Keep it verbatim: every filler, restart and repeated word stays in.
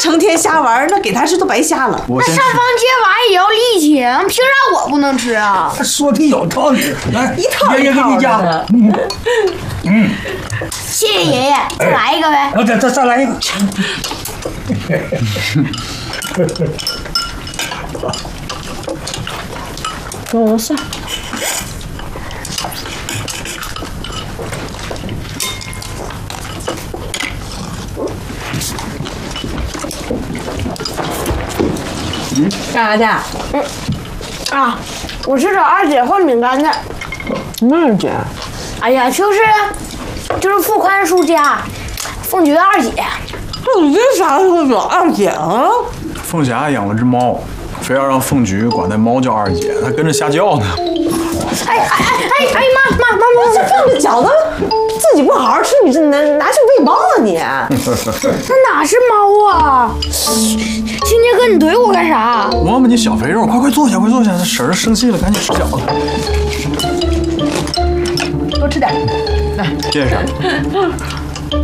成天瞎玩，那给他吃都白瞎了。 那上房揭瓦也要力气，凭啥我不能吃啊？ 他说的有道理，来， 一套爷爷给你夹。 嗯嗯， 谢谢爷爷，再来一个呗。 我再再再来一个。 给我蒜。嗯，干啥去？ 嗯，啊，我去找二姐换饼干去。 什么二姐？ 哎呀，就是就是付宽叔家，凤菊的二姐。 凤菊啥时候有二姐啊？ 凤霞养了只猫，非要让凤菊管那猫叫二姐，她跟着瞎叫呢。 哎哎哎哎哎妈妈妈妈！ 这放着饺子，自己不好好吃，你这拿拿去喂猫啊你？ 那哪是猫啊？青杰哥，你怼我干啥？ 我们你小肥肉，快快坐下，快坐下！婶儿生气了，赶紧吃饺子。 多吃点，来， 谢谢婶儿。